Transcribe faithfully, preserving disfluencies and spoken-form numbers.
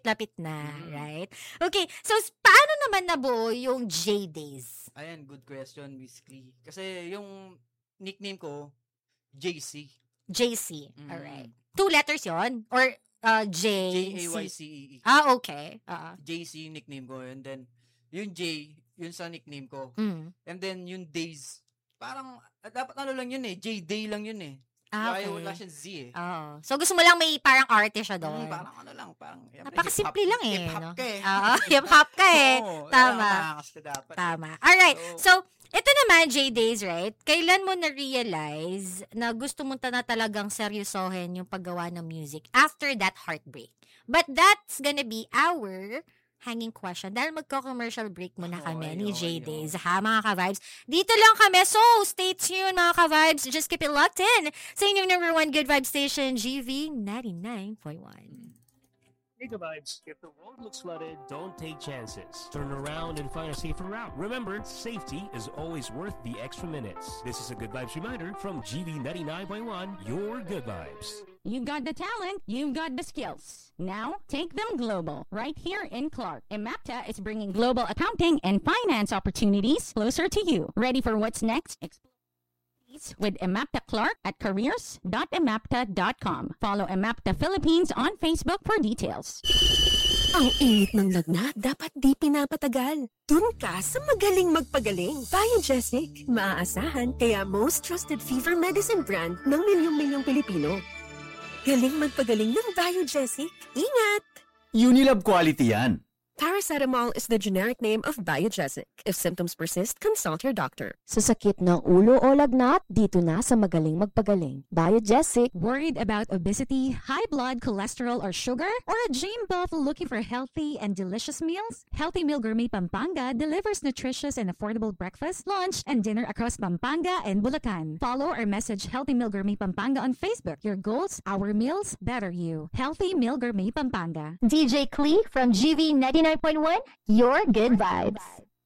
malapit-lapit na, mm. right? Okay, so paano naman nabuo yung J-Days? Ayan, good question, Miss Clee. Kasi yung nickname ko, J C. J C, mm. alright. Two letters yon or uh, J J A Y C E E. Ah, okay. Uh-huh. J C yung nickname ko. And then, yung J, yun sa nickname ko. Mm. And then, yung Days, parang, dapat ano lang yun eh, J-Day lang yun eh. Ah, okay. Kaya wala siyang Z eh. Oo. So, gusto mo lang may parang arte siya doon. Mm, parang ano lang, parang... Napakasimple lang eh. Hip-hop no? ka eh. Oo, hip-hop ka eh. Oo, Tama. ka dapat. Tama. Alright. So, ito naman, J-Days, right? Kailan mo na-realize na gusto mo na talagang seryosohin yung paggawa ng music after that heartbreak? But that's gonna be our hanging question. Dahil magko-commercial break muna kami oh, ni J-Days. Ha, mga ka-vibes? Dito lang kami. So, stay tuned, mga ka-vibes. Just keep it locked in sa inyong number one good vibe station, G V ninety-nine point one. Hey, good vibes. If the road looks flooded, don't take chances. Turn around and find a safer route. Remember, safety is always worth the extra minutes. This is a Good Vibes reminder from G V ninety-nine point one, your Good Vibes. You've got the talent, you've got the skills. Now, take them global, right here in Clark. Emapta is bringing global accounting and finance opportunities closer to you. Ready for what's next? With Emapta Clark at careers dot emapta dot com. Follow Emapta Philippines on Facebook for details. Ang init ng lagnat, dapat di pinapatagal. Dun ka sa magaling magpagaling. Biogesic, maaasahan, kaya most trusted fever medicine brand ng milyong-milyong Pilipino. Galing magpagaling ng Biogesic. Ingat! Unilab quality yan. Paracetamol is the generic name of Biogesic. If symptoms persist, consult your doctor. Sa sakit ng ulo o lagnat, dito na sa magaling magpagaling. Biogesic. Worried about obesity, high blood cholesterol or sugar? Or a gym buff looking for healthy and delicious meals? Healthy Meal Gourmet Pampanga delivers nutritious and affordable breakfast, lunch, and dinner across Pampanga and Bulacan. Follow or message Healthy Meal Gourmet Pampanga on Facebook. Your goals, our meals, better you. Healthy Meal Gourmet Pampanga. D J Clee from G V ninety-nine point one, your good vibes.